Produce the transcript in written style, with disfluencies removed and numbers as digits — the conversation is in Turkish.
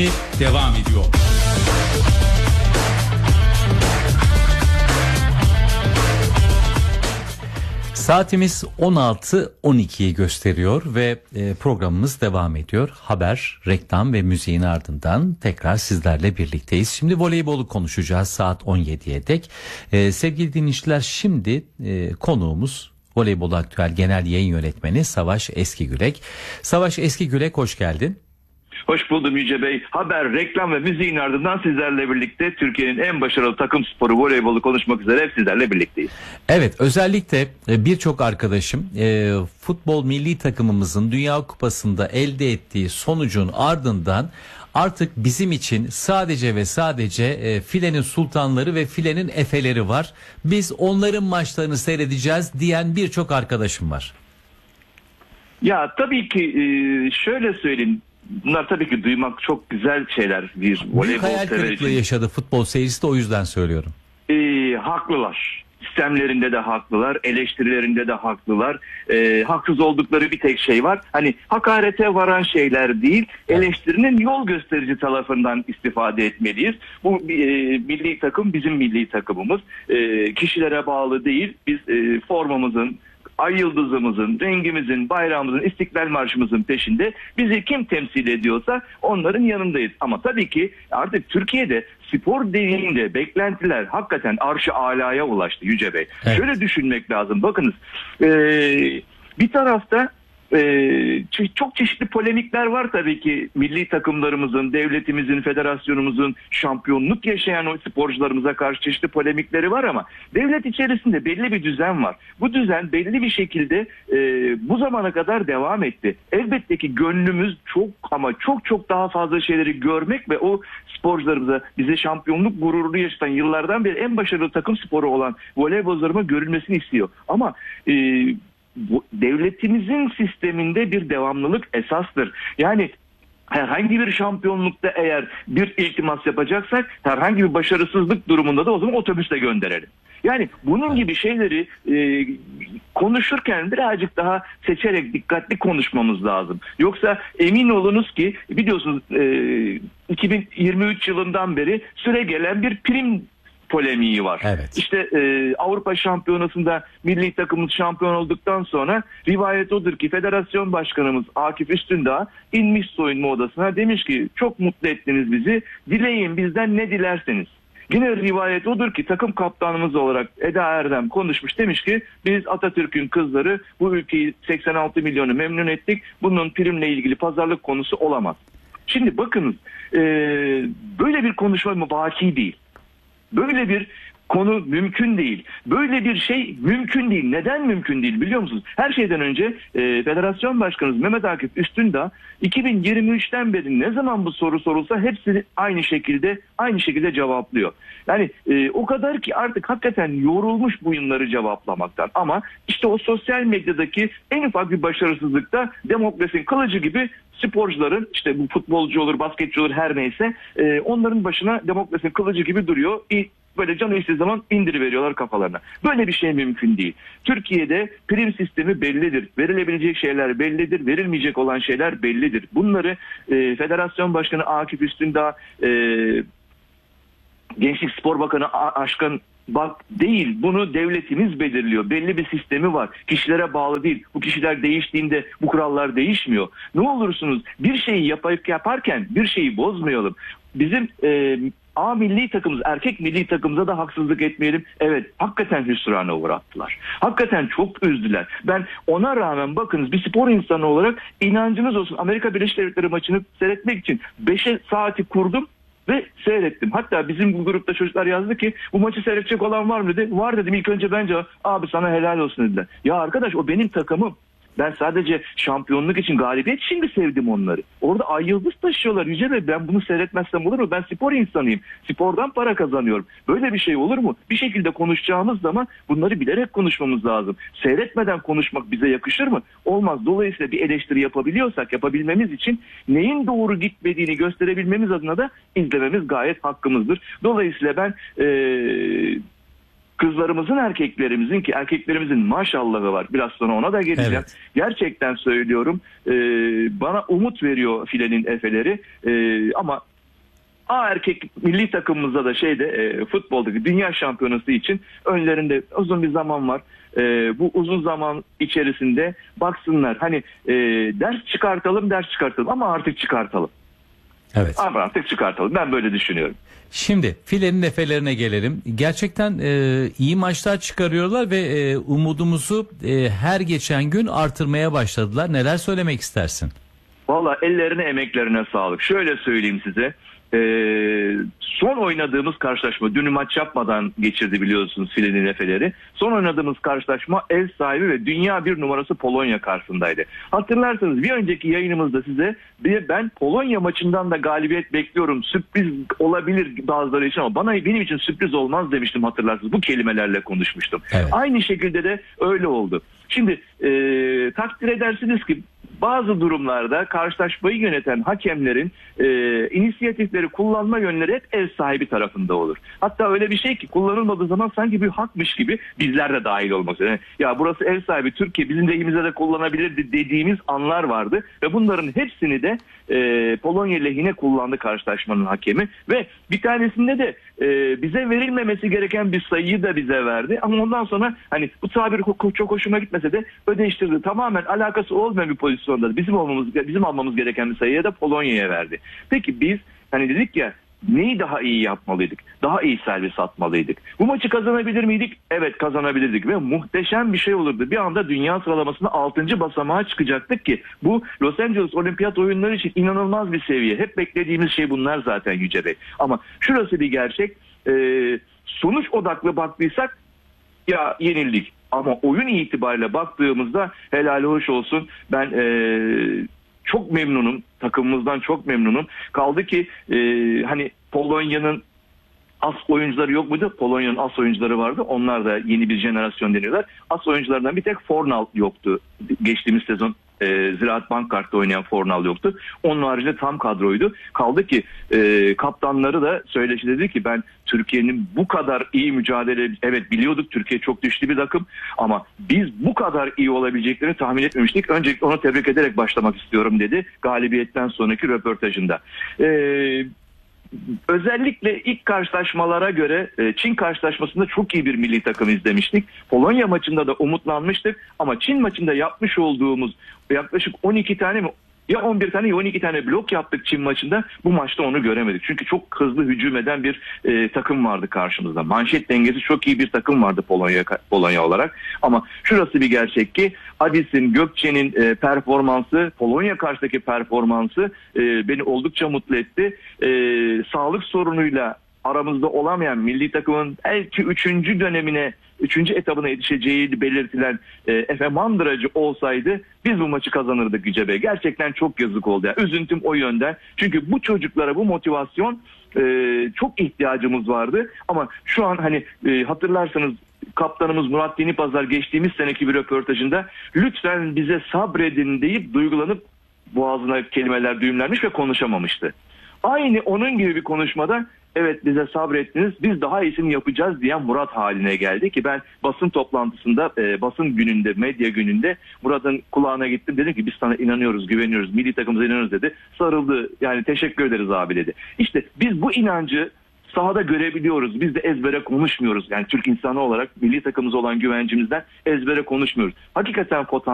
devam ediyor. Saatimiz 16.12'yi gösteriyor ve programımız devam ediyor. Haber, reklam ve müziğin ardından tekrar sizlerle birlikteyiz. Şimdi voleybolu konuşacağız saat 17'ye dek. Sevgili dinleyiciler, şimdi konuğumuz Voleybol Aktüel Genel Yayın Yönetmeni Savaş Eskigülek. Savaş Eskigülek, hoş geldin. Hoş buldum Yüce Bey. Haber, reklam ve müziğin ardından sizlerle birlikte Türkiye'nin en başarılı takım sporu voleybolu konuşmak üzere hep sizlerle birlikteyiz. Evet, özellikle birçok arkadaşım futbol milli takımımızın Dünya Kupası'nda elde ettiği sonucun ardından artık bizim için sadece ve sadece filenin sultanları ve filenin efeleri var. Biz onların maçlarını seyredeceğiz diyen birçok arkadaşım var. Ya tabii ki şöyle söyleyeyim. Bunlar tabii ki duymak çok güzel şeyler. Bir büyük hayal kırıklığı yaşadı futbol seyircisi de, o yüzden söylüyorum. Haklılar. Sistemlerinde de haklılar, eleştirilerinde de haklılar. Haksız oldukları bir tek şey var. Hani hakarete varan şeyler değil, eleştirinin yol gösterici tarafından istifade etmeliyiz. Bu milli takım bizim milli takımımız. Kişilere bağlı değil. Biz formamızın, ay yıldızımızın, rengimizin, bayrağımızın, İstiklal Marşımızın peşinde, bizi kim temsil ediyorsa onların yanındayız. Ama tabii ki artık Türkiye'de spor dediğinde beklentiler hakikaten arş-ı alaya ulaştı Yüce Bey. Evet. Şöyle düşünmek lazım. Bakınız, bir tarafta çok çeşitli polemikler var tabii ki, milli takımlarımızın, devletimizin, federasyonumuzun şampiyonluk yaşayan o sporcularımıza karşı çeşitli polemikleri var ama devlet içerisinde belli bir düzen var. Bu düzen belli bir şekilde bu zamana kadar devam etti. Elbette ki gönlümüz çok ama çok daha fazla şeyleri görmek ve o sporcularımıza, bize şampiyonluk gururunu yaşatan, yıllardan beri en başarılı takım sporu olan voleybollarıma görülmesini istiyor. Ama bu devletimizin sisteminde bir devamlılık esastır. Yani herhangi bir şampiyonlukta eğer bir iltimas yapacaksak, herhangi bir başarısızlık durumunda da o zaman otobüsle gönderelim. Yani bunun gibi şeyleri konuşurken birazcık daha seçerek dikkatli konuşmamız lazım. Yoksa emin olunuz ki, biliyorsunuz 2023 yılından beri süregelen bir prim polemiği var. Evet. İşte Avrupa Şampiyonası'nda milli takımımız şampiyon olduktan sonra rivayet odur ki Federasyon Başkanımız Akif Üstündağ inmiş soyunma odasına, demiş ki çok mutlu ettiniz bizi, dileyin bizden ne dilerseniz. Yine rivayet odur ki takım kaptanımız olarak Eda Erdem konuşmuş, demiş ki biz Atatürk'ün kızları, bu ülkeyi 86 milyonu memnun ettik, bunun primle ilgili pazarlık konusu olamaz. Şimdi bakınız, böyle bir konuşma vaki değil. Böyle bir konu mümkün değil. Böyle bir şey mümkün değil. Neden mümkün değil biliyor musunuz? Her şeyden önce Federasyon Başkanımız Mehmet Akif Üstündağ 2023'ten beri ne zaman bu soru sorulsa hepsini aynı şekilde cevaplıyor. Yani o kadar ki artık hakikaten yorulmuş bunları cevaplamaktan. Ama işte o sosyal medyadaki en ufak bir başarısızlıkta demokrasinin kılıcı gibi sporcuların, işte bu futbolcu olur, basketçi olur, her neyse, onların başına demokrasinin kılıcı gibi duruyor. Böyle canı istediği zaman indiriveriyorlar kafalarına. Böyle bir şey mümkün değil. Türkiye'de prim sistemi bellidir. Verilebilecek şeyler bellidir. Verilmeyecek olan şeyler bellidir. Bunları Federasyon Başkanı Akif Üstündağ, Gençlik Spor Bakanı Aşkın Bak değil, bunu devletimiz belirliyor. Belli bir sistemi var. Kişilere bağlı değil. Bu kişiler değiştiğinde bu kurallar değişmiyor. Ne olursunuz bir şeyi yaparken bir şeyi bozmayalım. Bizim A milli takımımız, erkek milli takımımıza da haksızlık etmeyelim. Evet, hakikaten hüsrana uğrattılar. Hakikaten çok üzdüler. Ben ona rağmen, bakınız, bir spor insanı olarak inancınız olsun, Amerika Birleşik Devletleri maçını seyretmek için 5'e saati kurdum ve seyrettim. Hatta bizim bu grupta çocuklar yazdı ki bu maçı seyredecek olan var mı dedi. Var dedim. İlk önce bence abi sana helal olsun dediler. Ya arkadaş, o benim takımım. Ben sadece şampiyonluk için, galibiyet için de sevdim onları. Orada ay yıldız taşıyorlar Yüce Bey. Ben bunu seyretmezsem olur mu? Ben spor insanıyım. Spordan para kazanıyorum. Böyle bir şey olur mu? Bir şekilde konuşacağımız zaman bunları bilerek konuşmamız lazım. Seyretmeden konuşmak bize yakışır mı? Olmaz. Dolayısıyla bir eleştiri yapabiliyorsak, yapabilmemiz için neyin doğru gitmediğini gösterebilmemiz adına da izlememiz gayet hakkımızdır. Dolayısıyla ben kızlarımızın, erkeklerimizin, ki erkeklerimizin maşallahı var. Biraz sonra ona da geleceğim. Evet. Gerçekten söylüyorum. Bana umut veriyor filenin efeleri. Ama A erkek milli takımımızda da futboldaki dünya şampiyonası için önlerinde uzun bir zaman var. Bu uzun zaman içerisinde baksınlar. Hani ders çıkartalım ama artık çıkartalım. Evet. Ama artık çıkartalım. Ben böyle düşünüyorum. Şimdi filenin efelerine gelelim. Gerçekten iyi maçlar çıkarıyorlar ve umudumuzu her geçen gün artırmaya başladılar. Neler söylemek istersin? Valla ellerine emeklerine sağlık. Şöyle söyleyeyim size. Son oynadığımız karşılaşma, dünü maç yapmadan geçirdi biliyorsunuz filenin efeleri. Son oynadığımız karşılaşma ev sahibi ve dünya bir numarası Polonya karşısındaydı. Hatırlarsanız bir önceki yayınımızda size ben Polonya maçından da galibiyet bekliyorum. Sürpriz olabilir bazıları için ama benim için sürpriz olmaz demiştim, hatırlarsınız. Bu kelimelerle konuşmuştum. Evet. Aynı şekilde de öyle oldu. Şimdi takdir edersiniz ki bazı durumlarda karşılaşmayı yöneten hakemlerin inisiyatifleri kullanma yönleri hep ev sahibi tarafında olur. Hatta öyle bir şey ki kullanılmadığı zaman sanki bir hakmış gibi bizler de dahil olmak üzere. Ya burası ev sahibi Türkiye, bizim lehimize de kullanabilirdi dediğimiz anlar vardı ve bunların hepsini de Polonya lehine kullandı karşılaşmanın hakemi ve bir tanesinde de bize verilmemesi gereken bir sayıyı da bize verdi. Ama ondan sonra hani bu tabir çok hoşuma gitmese de ödeştirdi. Tamamen alakası olmayan bir pozisyonda bizim almamız gereken bir sayıya da Polonya'ya verdi. Peki biz hani dedik ya, neyi daha iyi yapmalıydık? Daha iyi servis atmalıydık. Bu maçı kazanabilir miydik? Evet, kazanabilirdik ve muhteşem bir şey olurdu. Bir anda dünya sıralamasında 6. basamağa çıkacaktık ki bu Los Angeles Olimpiyat Oyunları için inanılmaz bir seviye. Hep beklediğimiz şey bunlar zaten Yüce Bey. Ama şurası bir gerçek. Sonuç odaklı baktıysak ya yenildik. Ama oyun itibariyle baktığımızda helal hoş olsun. Ben çok memnunum. Takımımızdan çok memnunum. Kaldı ki hani Polonya'nın as oyuncuları yok muydu? Polonya'nın as oyuncuları vardı. Onlar da yeni bir jenerasyon deniyorlar. As oyunculardan bir tek Fornal yoktu. Geçtiğimiz sezon Ziraat Bankkart'ta oynayan Fornal yoktu. Onun haricinde tam kadroydu. Kaldı ki kaptanları da söyleşi dedi ki ben Türkiye'nin bu kadar iyi mücadele, evet biliyorduk Türkiye çok güçlü bir takım ama biz bu kadar iyi olabileceklerini tahmin etmemiştik. Öncelikle onu tebrik ederek başlamak istiyorum dedi galibiyetten sonraki röportajında. Özellikle ilk karşılaşmalara göre Çin karşılaşmasında çok iyi bir milli takım izlemiştik. Polonya maçında da umutlanmıştık ama Çin maçında yapmış olduğumuz yaklaşık 12 tane mi ya 11 tane ya 12 tane blok yaptık Çin maçında. Bu maçta onu göremedik. Çünkü çok hızlı hücum eden bir takım vardı karşımızda. Manşet dengesi çok iyi bir takım vardı Polonya olarak. Ama şurası bir gerçek ki Adis'in, Gökçe'nin performansı, Polonya karşıdaki performansı beni oldukça mutlu etti. Sağlık sorunuyla aramızda olamayan milli takımın belki 3. dönemine, 3. etabına yetişeceği belirtilen Efe Mandıracı olsaydı biz bu maçı kazanırdık Yüce Bey. Gerçekten çok yazık oldu. Yani üzüntüm o yönde. Çünkü bu çocuklara bu motivasyon çok ihtiyacımız vardı. Ama şu an hani hatırlarsanız kaptanımız Murat Yenipazar geçtiğimiz seneki bir röportajında lütfen bize sabredin deyip duygulanıp boğazına kelimeler düğümlenmiş ve konuşamamıştı. Aynı onun gibi bir konuşmada evet bize sabrettiniz, biz daha iyisini yapacağız diyen Murat haline geldi ki ben basın toplantısında, basın gününde, medya gününde Murat'ın kulağına gittim, dedim ki biz sana inanıyoruz, güveniyoruz, milli takımımıza inanıyoruz dedi. Sarıldı, yani teşekkür ederiz abi dedi. İşte biz bu inancı sahada görebiliyoruz. Biz de ezbere konuşmuyoruz. Yani Türk insanı olarak milli takımımıza olan güvencimizden ezbere konuşmuyoruz. Hakikaten potansiyel